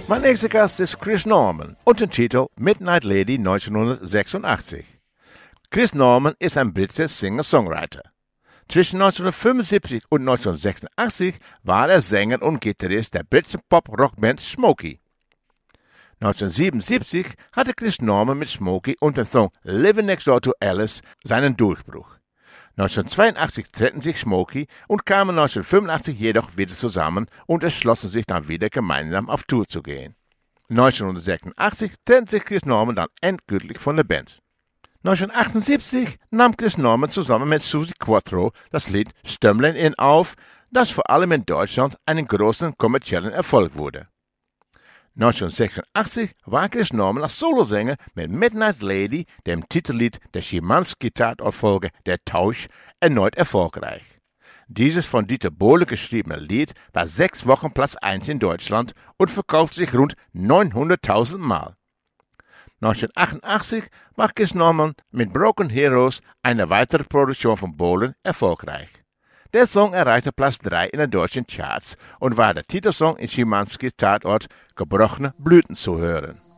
Mein nächster Gast ist Chris Norman und den Titel Midnight Lady 1986. Chris Norman ist ein britischer Singer-Songwriter. Zwischen 1975 und 1986 war er Sänger und Gitarrist der britischen Pop-Rock-Band Smokey. 1977 hatte Chris Norman mit Smokey und dem Song Living Next Door to Alice seinen Durchbruch. 1982 trennten sich Smokey und kamen 1985 jedoch wieder zusammen und entschlossen sich dann wieder gemeinsam auf Tour zu gehen. 1986 trennte sich Chris Norman dann endgültig von der Band. 1978 nahm Chris Norman zusammen mit Suzi Quatro das Lied Stumbling In auf, das vor allem in Deutschland einen großen kommerziellen Erfolg wurde. 1986 war Chris Norman als Solosänger mit Midnight Lady, dem Titellied der Schimanski-Tatortfolge Der Tausch, erneut erfolgreich. Dieses von Dieter Bohlen geschriebene Lied war 6 Wochen Platz 1 in Deutschland und verkaufte sich rund 900.000 Mal. 1988 war Chris Norman mit Broken Heroes, eine weitere Produktion von Bohlen, erfolgreich. Der Song erreichte Platz 3 in den deutschen Charts und war der Titelsong in Schimanskis Tatort Gebrochene Blüten zu hören.